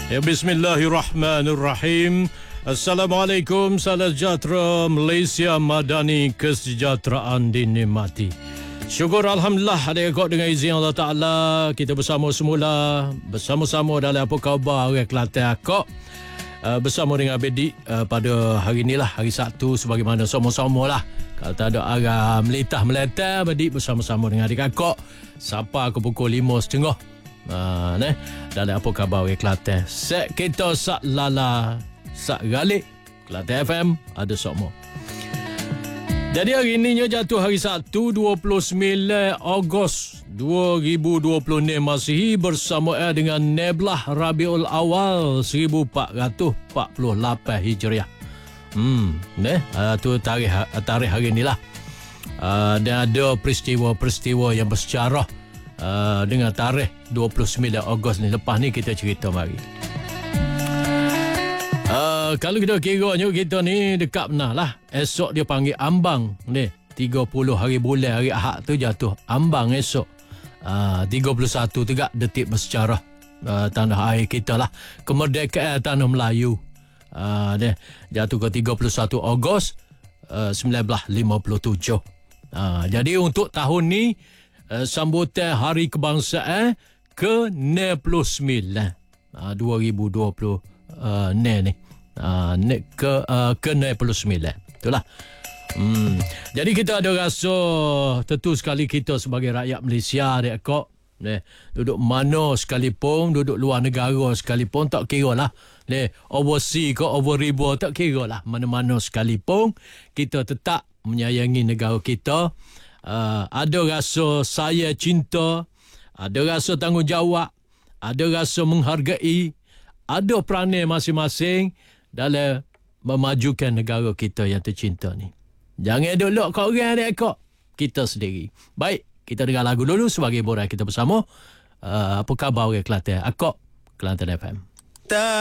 Ya, bismillahirrahmanirrahim. Assalamualaikum, salam sejahtera Malaysia Madani, kesejahteraan dinikmati. Syukur Alhamdulillah ada ikut dengan izin Allah Ta'ala. Kita bersama semula, bersama-sama dalam apa khabar orang Kelantan akak. Bersama dengan Abedi pada hari inilah, hari Sabtu, sebagaimana sama-sama lah. Kalau tak ada arah melitah-melitah, Abedi bersama-sama dengan adik akak sampai ke pukul 5.30. Dalam apa khabar orang Kelantan. Set kita sak lala, sak galik Kelantan FM ada semua. Jadi hari ini jatuh hari Sabtu 29 Ogos 2020 Masihi bersama dengan Neblah Rabiul Awal 1448 Hijriah. Tu tarikh hari inilah. Dan ada peristiwa-peristiwa yang bersejarah dengan tarikh 29 Ogos ni. Lepas ni kita cerita mari. Kalau kita kiranya kita ni dekat benar lah. Esok dia panggil ambang ni. 30 hari bulan hari Ahad tu jatuh ambang esok. 31 tegak detik bersejarah tanah air kita lah. Kemerdekaan tanah Melayu. Dia jatuh ke 31 Ogos 1957. Jadi untuk tahun ni sambutan Hari Kebangsaan ke-69 2020 ni ke-69 itulah. Jadi kita ada rasa tentu sekali kita sebagai rakyat Malaysia dek kok duduk mana sekalipun, duduk luar negara sekalipun, tak kira lah overseas ke over river, tak kira lah, mana-mana sekalipun kita tetap menyayangi negara kita. Ada rasa saya cinta, ada rasa tanggungjawab, ada rasa menghargai, ada peranan masing-masing dalam memajukan negara kita yang tercinta ni. Jangan duduk kat orang dek kok, kita sendiri. Baik, kita dengar lagu dulu sebagai borak kita bersama. Apa khabar orang Kelantan? Akak Kelantan FM.